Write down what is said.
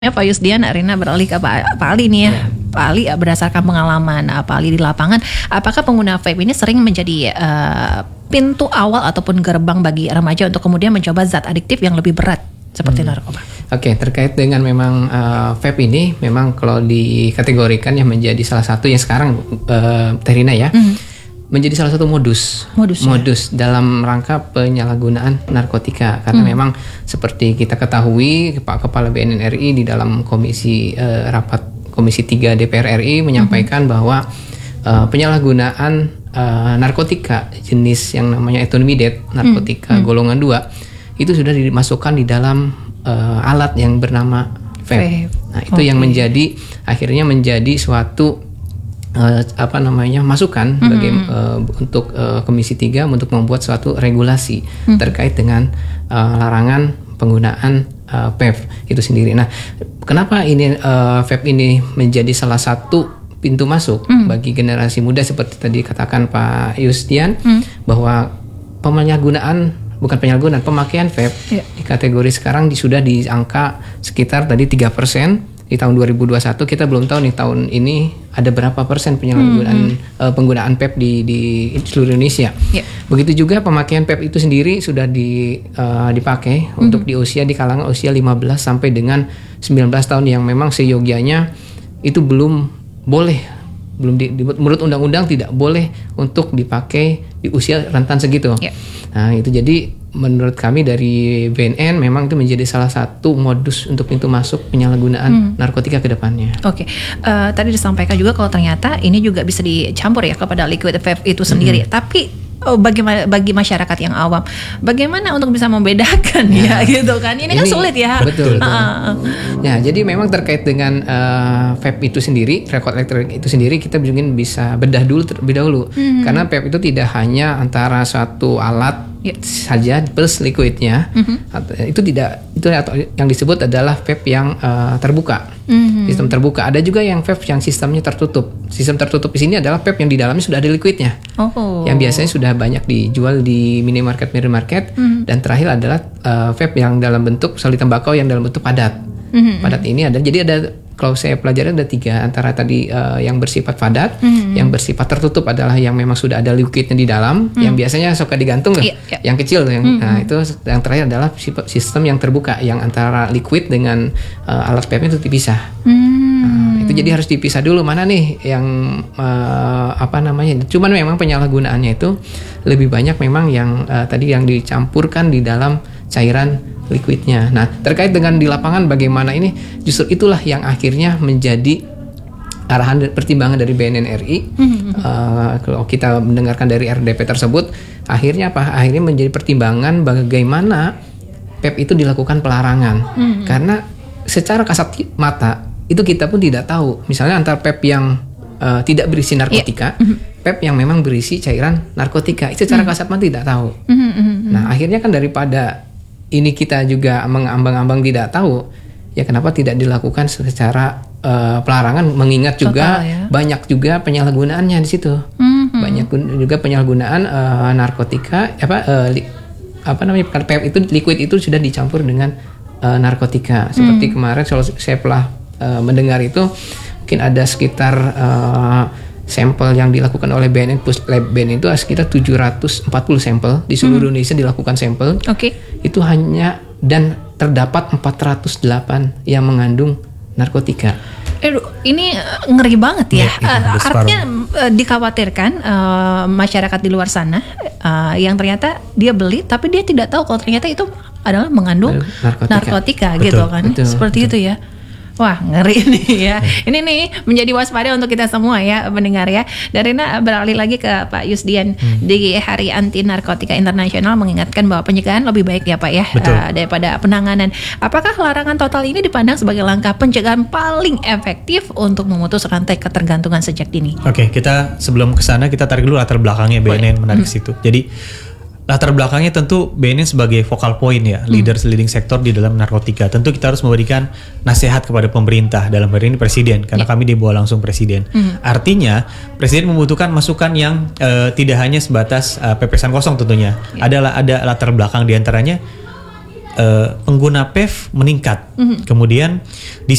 Ya Pak Yusdian, Rina beralih ke Pak Ali nih ya. Pak Ali, berdasarkan pengalaman Pak Ali di lapangan, apakah pengguna vape ini sering menjadi pintu awal ataupun gerbang bagi remaja untuk kemudian mencoba zat adiktif yang lebih berat seperti narkoba? Oke, terkait dengan memang vape ini memang kalau dikategorikan yang menjadi salah satu yang sekarang Terina ya, menjadi salah satu modus dalam rangka penyalahgunaan narkotika, karena memang seperti kita ketahui Pak Kepala BNN RI di dalam rapat Komisi 3 DPR RI menyampaikan bahwa penyalahgunaan narkotika jenis yang namanya etonimidate, narkotika golongan 2 itu sudah dimasukkan di dalam alat yang bernama vape. Nah, itu yang akhirnya menjadi suatu masukan untuk Komisi 3 untuk membuat suatu regulasi terkait dengan larangan penggunaan vape itu sendiri. Nah, kenapa ini vape ini menjadi salah satu pintu masuk bagi generasi muda seperti tadi katakan Pak Yusdian, bahwa pemakaian vape di kategori sekarang sudah di angka sekitar tadi 3%. Di tahun 2021 kita belum tahu nih tahun ini ada berapa persen penggunaan vape di seluruh Indonesia. Begitu juga pemakaian vape itu sendiri sudah dipakai untuk di kalangan usia 15 sampai dengan 19 tahun yang memang seyogianya itu belum boleh, menurut undang-undang tidak boleh untuk dipakai di usia rentan segitu. Nah, itu jadi menurut kami dari BNN memang itu menjadi salah satu modus untuk pintu masuk penyalahgunaan narkotika ke depannya. Tadi disampaikan juga kalau ternyata ini juga bisa dicampur ya kepada liquid vape itu sendiri. Tapi bagaimana bagi masyarakat yang awam, bagaimana untuk bisa membedakan ya gitu kan? Ini kan sulit ya. Betul. Ya, jadi memang terkait dengan vape itu sendiri, rokok elektronik itu sendiri, kita mungkin bisa bedah dulu terlebih dahulu. Karena vape itu tidak hanya antara suatu alat saja plus liquidnya, itu yang disebut adalah vape yang terbuka, sistem terbuka. Ada juga yang vape yang sistemnya tertutup. Sistem tertutup di sini adalah vape yang di dalamnya sudah ada liquidnya, yang biasanya sudah banyak dijual di minimarket, dan terakhir adalah vape yang dalam bentuk soli tembakau yang dalam bentuk padat. Padat ini kalau saya pelajari ada 3, antara tadi yang bersifat padat, yang bersifat tertutup adalah yang memang sudah ada liquidnya di dalam, yang biasanya suka digantung yang kecil tuh, nah itu yang terakhir adalah sistem yang terbuka, yang antara liquid dengan alat vape itu dipisah. Itu jadi harus dipisah dulu mana nih yang cuman memang penyalahgunaannya itu lebih banyak memang yang tadi yang dicampurkan di dalam cairan liquidnya. Nah, terkait dengan di lapangan bagaimana ini, justru itulah yang akhirnya menjadi arahan pertimbangan dari BNN RI. Kalau kita mendengarkan dari RDP tersebut, akhirnya menjadi pertimbangan bagaimana vape itu dilakukan pelarangan. Karena secara kasat mata itu kita pun tidak tahu. Misalnya antara vape yang tidak berisi narkotika, vape yang memang berisi cairan narkotika, itu secara kasat mata tidak tahu. Nah, akhirnya kan daripada ini kita juga mengambang-ambang tidak tahu, ya kenapa tidak dilakukan secara pelarangan, mengingat juga banyak juga penyalahgunaannya di situ. Banyak juga penyalahgunaan narkotika, vape itu liquid itu sudah dicampur dengan narkotika. Seperti kemarin kalau saya pernah mendengar itu mungkin ada sekitar sampel yang dilakukan oleh BNN Puslab BNN itu sekitar 740 sampel di seluruh Indonesia dilakukan sampel. Itu hanya dan terdapat 408 yang mengandung narkotika. Ini ngeri banget ya. Artinya dikhawatirkan masyarakat di luar sana yang ternyata dia beli tapi dia tidak tahu kalau ternyata itu adalah mengandung narkotika gitu kan. Seperti itu ya. Wah, ngeri nih ya. Ini nih menjadi waspada untuk kita semua ya mendengar ya. Dan Rina beralih lagi ke Pak Yusdian di Hari Anti Narkotika Internasional mengingatkan bahwa pencegahan lebih baik ya Pak ya daripada penanganan. Apakah larangan total ini dipandang sebagai langkah pencegahan paling efektif untuk memutus rantai ketergantungan sejak dini? Oke, kita sebelum ke sana kita tarik dulu latar belakangnya BNN menarik situ. Jadi latar belakangnya tentu BNN sebagai focal point ya, leading sektor di dalam narkotika. Tentu kita harus memberikan nasihat kepada pemerintah, dalam hal ini presiden, karena kami di bawah langsung presiden. Artinya presiden membutuhkan masukan yang tidak hanya sebatas pepesan kosong tentunya. Ada latar belakang diantaranya pengguna PEV meningkat. Kemudian di